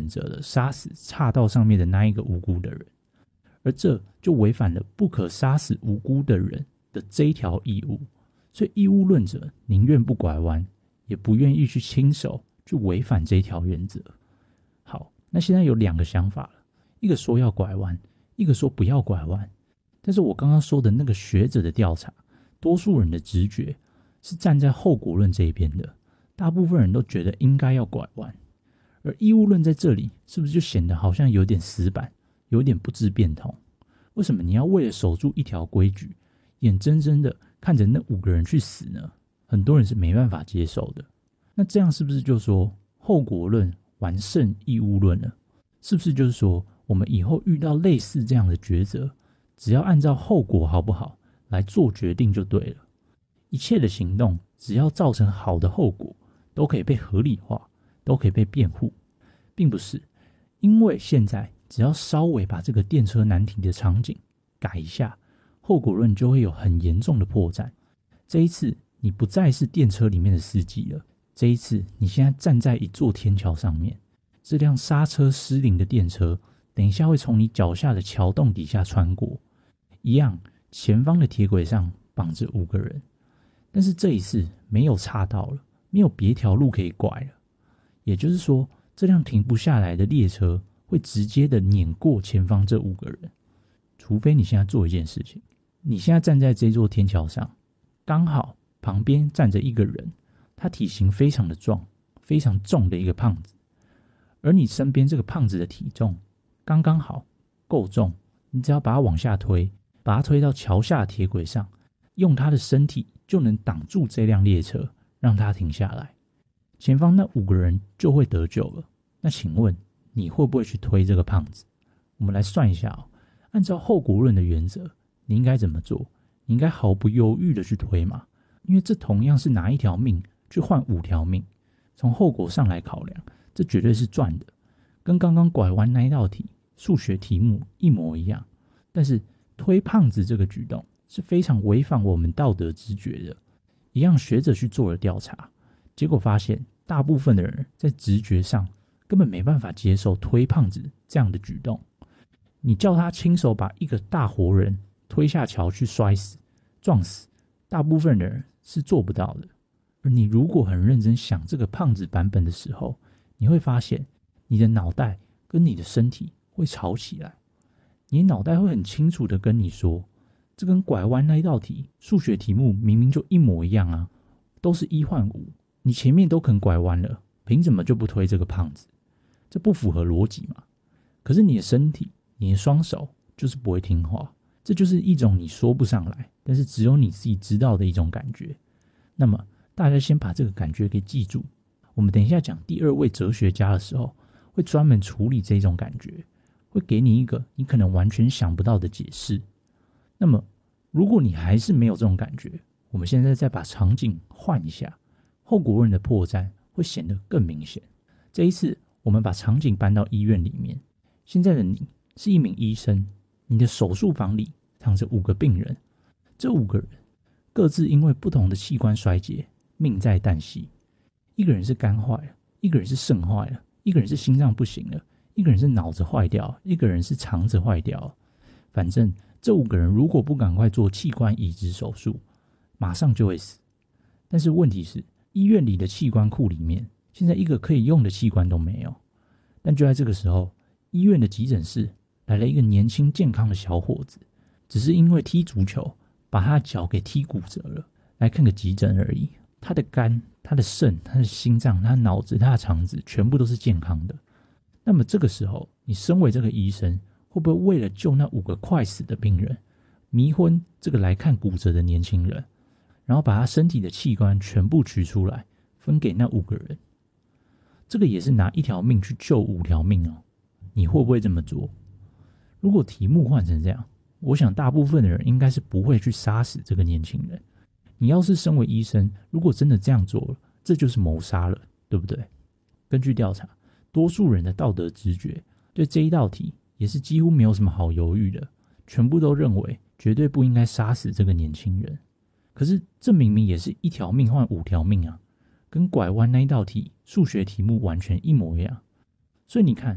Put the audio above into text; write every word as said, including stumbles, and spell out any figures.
择了杀死岔道上面的那一个无辜的人，而这就违反了不可杀死无辜的人的这一条义务，所以义务论者宁愿不拐弯，也不愿意去亲手去违反这一条原则。好，那现在有两个想法了，一个说要拐弯，一个说不要拐弯。但是我刚刚说的那个学者的调查，多数人的直觉是站在后果论这一边的，大部分人都觉得应该要拐弯，而义务论在这里是不是就显得好像有点死板，有点不知变通？为什么你要为了守住一条规矩，眼睁睁的看着那五个人去死呢？很多人是没办法接受的。那这样是不是就说后果论完胜义务论了？是不是就是说我们以后遇到类似这样的抉择，只要按照后果好不好来做决定就对了？一切的行动只要造成好的后果，都可以被合理化，都可以被辩护，并不是。因为现在只要稍微把这个电车难题的场景改一下，后果论就会有很严重的破绽。这一次你不再是电车里面的司机了，这一次你现在站在一座天桥上面，这辆刹车失灵的电车等一下会从你脚下的桥洞底下穿过，一样前方的铁轨上绑着五个人，但是这一次没有岔道了，没有别条路可以拐了，也就是说这辆停不下来的列车会直接的碾过前方这五个人。除非你现在做一件事情，你现在站在这座天桥上，刚好旁边站着一个人，他体型非常的壮，非常重的一个胖子，而你身边这个胖子的体重刚刚好够重，你只要把他往下推，把他推到桥下的铁轨上，用他的身体就能挡住这辆列车，让他停下来，前方那五个人就会得救了。那请问你会不会去推这个胖子？我们来算一下哦，按照后果论的原则，你应该怎么做？你应该毫不犹豫的去推嘛，因为这同样是拿一条命去换五条命，从后果上来考量，这绝对是赚的，跟刚刚拐弯那一道题数学题目一模一样。但是推胖子这个举动是非常违反我们道德直觉的。一样学者去做了调查，结果发现大部分的人在直觉上根本没办法接受推胖子这样的举动。你叫他亲手把一个大活人推下桥去摔死撞死，大部分的人是做不到的。而你如果很认真想这个胖子版本的时候，你会发现你的脑袋跟你的身体会吵起来。你的脑袋会很清楚的跟你说，这跟拐弯那一道题数学题目明明就一模一样啊，都是一换五，你前面都肯拐弯了，凭什么就不推这个胖子？这不符合逻辑嘛。可是你的身体你的双手就是不会听话，这就是一种你说不上来，但是只有你自己知道的一种感觉。那么大家先把这个感觉给记住，我们等一下讲第二位哲学家的时候，会专门处理这种感觉，会给你一个你可能完全想不到的解释。那么如果你还是没有这种感觉，我们现在再把场景换一下，后果论的破绽会显得更明显。这一次我们把场景搬到医院里面，现在的你是一名医生，你的手术房里躺着五个病人，这五个人各自因为不同的器官衰竭命在旦夕。一个人是肝坏了，一个人是肾坏了，一个人是心脏不行了，一个人是脑子坏掉，一个人是肠子坏掉。反正这五个人如果不赶快做器官移植手术，马上就会死。但是问题是，医院里的器官库里面现在一个可以用的器官都没有。但就在这个时候，医院的急诊室来了一个年轻健康的小伙子，只是因为踢足球把他的脚给踢骨折了，来看个急诊而已。他的肝、他的肾、他的心脏、他的脑子、他的肠子全部都是健康的。那么这个时候，你身为这个医生，会不会为了救那五个快死的病人，迷昏这个来看骨折的年轻人，然后把他身体的器官全部取出来分给那五个人？这个也是拿一条命去救五条命哦。你会不会这么做？如果题目换成这样，我想大部分的人应该是不会去杀死这个年轻人。你要是身为医生，如果真的这样做了，这就是谋杀了，对不对？根据调查，多数人的道德直觉对这一道题也是几乎没有什么好犹豫的，全部都认为绝对不应该杀死这个年轻人。可是这明明也是一条命换五条命啊，跟拐弯那一道题数学题目完全一模一样。所以你看，